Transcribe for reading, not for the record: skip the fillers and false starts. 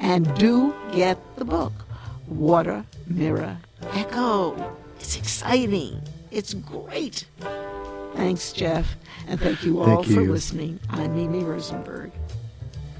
And do get the book, Water, Mirror, Echo. It's exciting. It's great. Thanks, Jeff. And thank you all for listening. I'm Mimi Rosenberg.